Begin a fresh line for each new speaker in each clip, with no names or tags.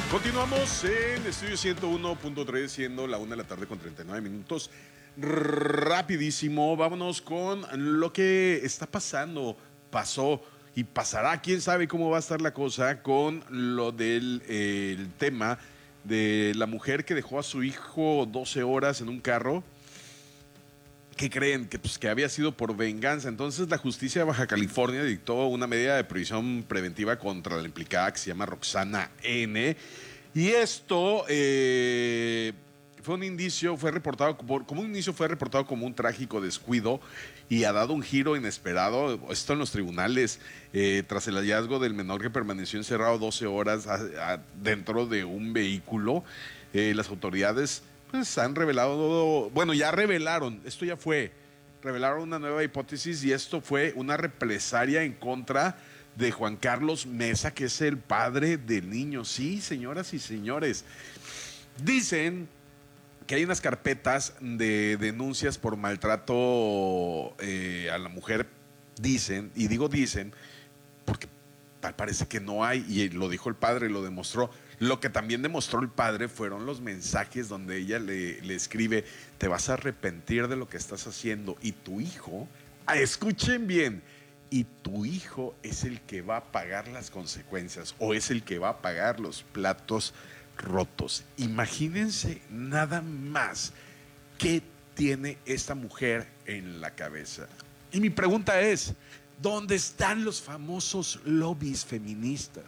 Continuamos en Estudio 101.3, siendo la 1 de la tarde con 39 minutos. Rapidísimo, vámonos con lo que está pasando, pasó y pasará. Quién sabe cómo va a estar la cosa con lo del el tema de la mujer que dejó a su hijo 12 horas en un carro. ¿Qué creen? Que había sido por venganza. Entonces la justicia de Baja California dictó una medida de prisión preventiva contra la implicada, que se llama Roxana N. Y esto fue un inicio, fue reportado como un trágico descuido y ha dado un giro inesperado. Esto en los tribunales, tras el hallazgo del menor que permaneció encerrado 12 horas dentro de un vehículo. Las autoridades pues han revelado, bueno, ya revelaron, esto ya fue, revelaron una nueva hipótesis, y esto fue una represalia en contra de Juan Carlos Mesa, que es el padre del niño. Sí, señoras y señores, dicen que hay unas carpetas de denuncias por maltrato a la mujer. Dicen, y digo dicen porque parece que no hay, y lo dijo el padre, lo demostró. Lo que también demostró el padre fueron los mensajes donde ella le escribe: te vas a arrepentir de lo que estás haciendo, y tu hijo, escuchen bien, y tu hijo es el que va a pagar las consecuencias, o es el que va a pagar los platos rotos. Imagínense nada más qué tiene esta mujer en la cabeza. Y mi pregunta es: ¿dónde están los famosos lobbies feministas?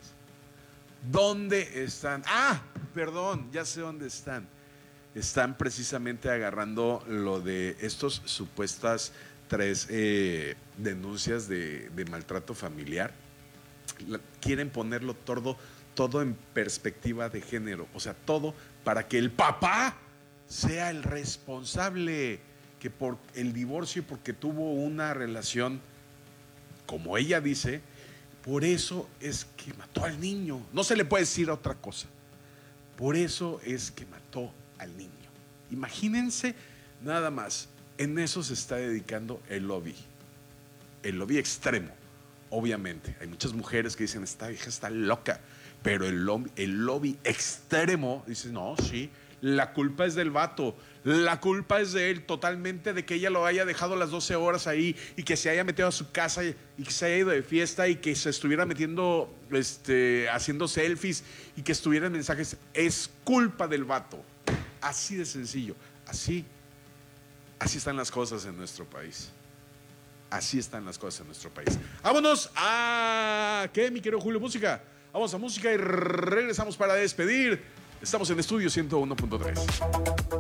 ¿Dónde están? Perdón, ya sé dónde están. Están precisamente agarrando lo de estos supuestas 3 denuncias de maltrato familiar. Quieren ponerlo todo en perspectiva de género. O sea, todo para que el papá sea el responsable, que por el divorcio, porque tuvo una relación, como ella dice, por eso es que mató al niño. No se le puede decir otra cosa. Por eso es que mató al niño. Imagínense nada más. En eso se está dedicando el lobby. El lobby extremo. Obviamente, hay muchas mujeres que dicen: esta vieja está loca. Pero el lobby extremo dice: no, sí, la culpa es del vato, la culpa es de él totalmente, de que ella lo haya dejado las 12 horas ahí, y que se haya metido a su casa y que se haya ido de fiesta, y que se estuviera metiendo, haciendo selfies, y que estuviera en mensajes. Es culpa del vato. Así de sencillo. Así están las cosas en nuestro país. Así están las cosas en nuestro país. Vámonos a... ¿qué, mi querido Julio? Música. Vamos a música y regresamos para despedir. Estamos en Estudio 101.3.